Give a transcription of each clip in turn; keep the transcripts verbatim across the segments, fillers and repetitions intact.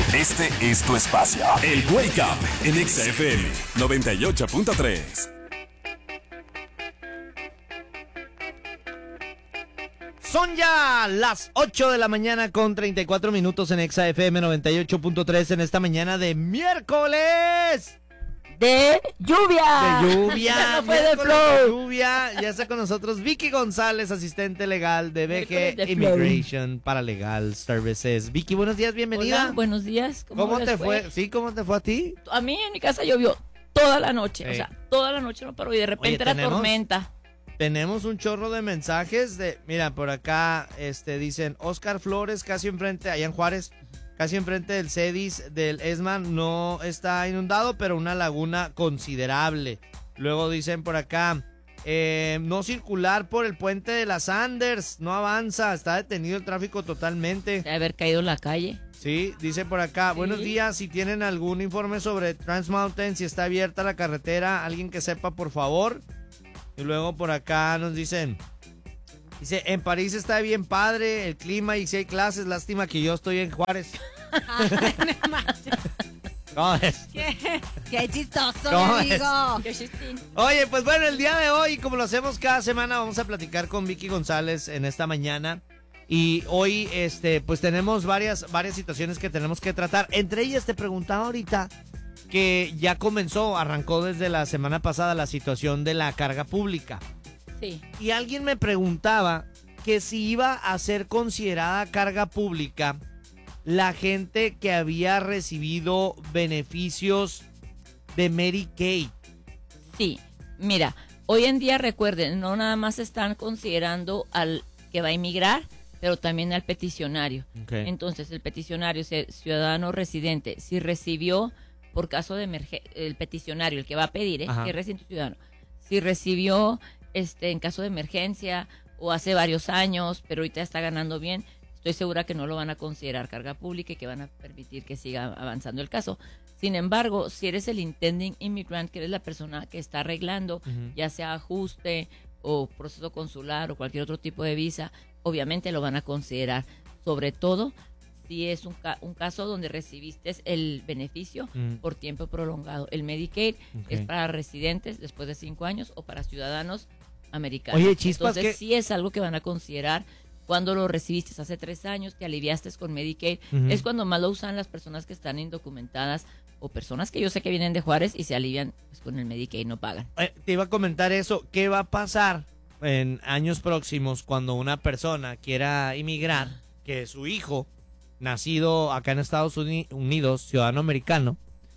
Este es tu espacio. El Wake Up en Exa F M noventa y ocho punto tres. Son ya las ocho de la mañana con treinta y cuatro minutos en Exa F M noventa y ocho punto tres en esta mañana de miércoles. De lluvia. De lluvia. Ya no fue de miércoles flow. de lluvia. Ya está con nosotros Vicky González, asistente legal de B G De Immigration Paralegal Services. Vicky, buenos días, bienvenida. Hola, buenos días. ¿Cómo, ¿Cómo les te fue? ¿Sí? ¿Cómo te fue a ti? A mí en mi casa llovió toda la noche. Sí. O sea, toda la noche no paró y de repente Oye, era ¿tenemos? tormenta. Tenemos un chorro de mensajes de, mira, por acá este dicen Oscar Flores, casi enfrente, allá en Juárez, casi enfrente del CEDIS del ESMA, no está inundado, pero una laguna considerable. Luego dicen por acá, eh, no circular por el puente de las Anders, no avanza, está detenido el tráfico totalmente. De haber caído en la calle. Sí, dice por acá, Sí. buenos días, si tienen algún informe sobre Trans Mountain, si está abierta la carretera, alguien que sepa, por favor. Y luego por acá nos dicen, dice, en París está bien padre el clima y si hay clases, lástima que yo estoy en Juárez. ¿Cómo es? Qué, qué chistoso, ¿Cómo mi es? amigo. Qué chistín. Oye, pues bueno, el día de hoy, como lo hacemos cada semana, vamos a platicar con Vicky González en esta mañana. Y hoy, este, pues tenemos varias, varias situaciones que tenemos que tratar. Entre ellas te preguntaba ahorita que ya comenzó, arrancó desde la semana pasada la situación de la carga pública. Sí. Y alguien me preguntaba que si iba a ser considerada carga pública la gente que había recibido beneficios de Medicaid. Sí. Mira, hoy en día recuerden, no nada más están considerando al que va a emigrar, pero también al peticionario. Okay. Entonces, el peticionario, el ciudadano residente, si recibió, por caso de emergencia, el peticionario, el que va a pedir, ¿eh? que es residente ciudadano, si recibió este en caso de emergencia o hace varios años, pero ahorita está ganando bien, estoy segura que no lo van a considerar carga pública y que van a permitir que siga avanzando el caso. Sin embargo, si eres el intending immigrant, que eres la persona que está arreglando, uh-huh. ya sea ajuste o proceso consular o cualquier otro tipo de visa, obviamente lo van a considerar, sobre todo si es un, ca- un caso donde recibiste el beneficio mm. por tiempo prolongado. El Medicaid okay. es para residentes después de cinco años o para ciudadanos americanos. Oye, chispas, entonces ¿qué? sí es algo que van a considerar cuando lo recibiste hace tres años, te aliviaste con Medicaid. Uh-huh. Es cuando más lo usan las personas que están indocumentadas o personas que yo sé que vienen de Juárez y se alivian pues, con el Medicaid y no pagan. Eh, te iba a comentar eso. ¿Qué va a pasar en años próximos cuando una persona quiera inmigrar, que su hijo, nacido acá en Estados Unidos, ciudadano americano,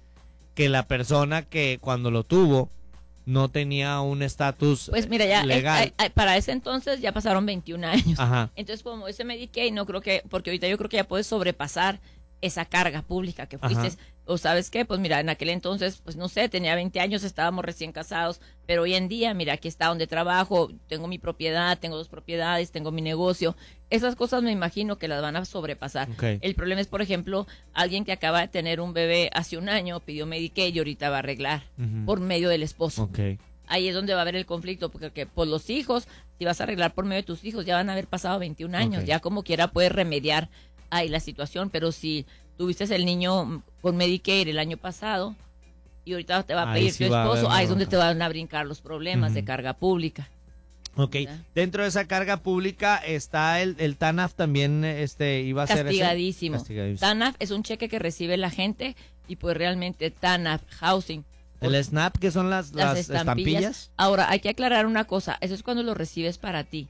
que la persona que cuando lo tuvo no tenía un estatus pues mira ya legal? Eh, eh, para ese entonces ya pasaron veintiún años. Ajá. Entonces como ese Medicaid no creo que, porque ahorita yo creo que ya puedes sobrepasar esa carga pública que fuiste. Ajá. O sabes qué, pues mira, en aquel entonces, pues no sé, tenía veinte años, estábamos recién casados, pero hoy en día, mira, aquí está donde trabajo, tengo mi propiedad, tengo dos propiedades, tengo mi negocio. Esas cosas me imagino que las van a sobrepasar. Okay. El problema es, por ejemplo, alguien que acaba de tener un bebé hace un año, pidió Medicaid y ahorita va a arreglar uh-huh. por medio del esposo. Okay. Ahí es donde va a haber el conflicto, porque por los hijos, si vas a arreglar por medio de tus hijos, ya van a haber pasado veintiún años, okay. ya como quiera puedes remediar ahí la situación, pero si tuviste el niño con Medicaid el año pasado y ahorita te va a pedir ahí tu sí esposo, ahí es donde te van a brincar los problemas uh-huh. de carga pública. Ok, ¿verdad? Dentro de esa carga pública está el, el TANF también, este, iba a ser castigadísimo. Ese? Castigadísimo. TANF es un cheque que recibe la gente y pues realmente TANF, Housing. El SNAP, que son las, las, las estampillas. estampillas. Ahora, hay que aclarar una cosa, eso es cuando lo recibes para ti.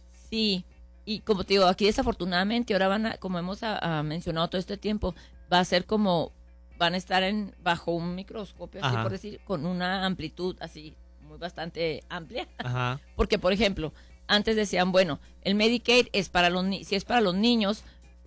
Sí. Y como te digo, aquí desafortunadamente ahora van a, como hemos a, a mencionado todo este tiempo, va a ser como, van a estar en bajo un microscopio, así por decir, con una amplitud así muy bastante amplia. Ajá. Porque, por ejemplo, antes decían, bueno, el Medicaid es para los ni- si es para los niños,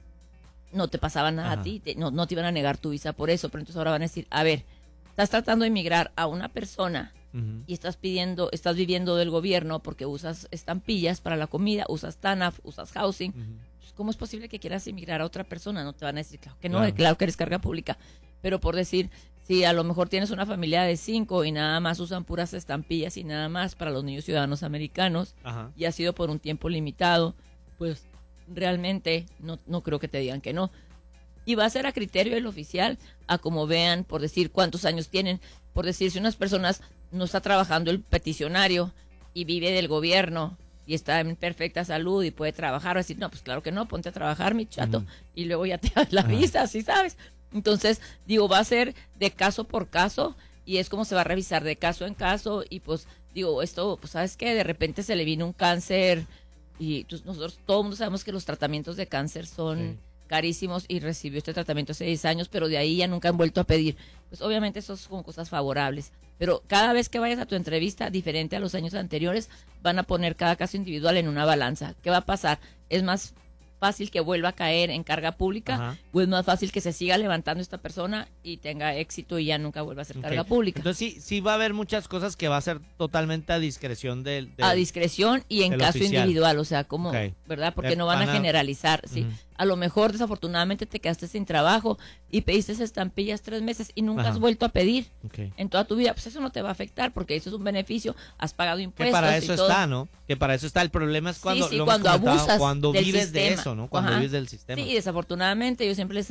no te pasaba nada Ajá. a ti, te, no, no te iban a negar tu visa por eso, pero entonces ahora van a decir, a ver, estás tratando de emigrar a una persona uh-huh. y estás pidiendo, estás viviendo del gobierno porque usas estampillas para la comida, usas TANF, usas housing. Uh-huh. ¿Cómo es posible que quieras emigrar a otra persona? No te van a decir, claro que no, claro, claro que eres carga pública. Pero por decir, si a lo mejor tienes una familia de cinco y nada más usan puras estampillas y nada más para los niños ciudadanos americanos Ajá. y ha sido por un tiempo limitado, pues realmente no, no creo que te digan que no. y va a ser a criterio del oficial, a como vean, por decir cuántos años tienen, por decir si unas personas no está trabajando el peticionario y vive del gobierno y está en perfecta salud y puede trabajar, va a decir, no, pues claro que no, ponte a trabajar, mi chato, uh-huh. y luego ya te das la vista, así sabes. Entonces, digo, va a ser de caso por caso y es como se va a revisar de caso en caso y pues, digo, esto, pues, ¿sabes qué? De repente se le vino un cáncer y pues, nosotros, todo el mundo sabemos que los tratamientos de cáncer son sí. carísimos y recibió este tratamiento hace seis años, pero de ahí ya nunca han vuelto a pedir. Pues obviamente eso son cosas favorables. Pero cada vez que vayas a tu entrevista, diferente a los años anteriores, van a poner cada caso individual en una balanza. ¿Qué va a pasar? Es más fácil que vuelva a caer en carga pública, Ajá. o es más fácil que se siga levantando esta persona y tenga éxito y ya nunca vuelva a ser okay. carga pública. Entonces sí, sí va a haber muchas cosas que va a ser totalmente a discreción del... del a discreción y en caso oficial. individual, o sea, como, okay. ¿verdad? Porque eh, no van, van a generalizar, a... ¿sí? Uh-huh. A lo mejor, desafortunadamente, te quedaste sin trabajo y pediste estampillas tres meses y nunca Ajá. has vuelto a pedir okay. en toda tu vida. Pues eso no te va a afectar porque eso es un beneficio, has pagado impuestos. Que para eso y todo. está, ¿no? Que para eso está. El problema es cuando, sí, sí, lo cuando abusas cuando del vives sistema. de eso, ¿no? Cuando Ajá. vives del sistema. Sí, y desafortunadamente yo siempre les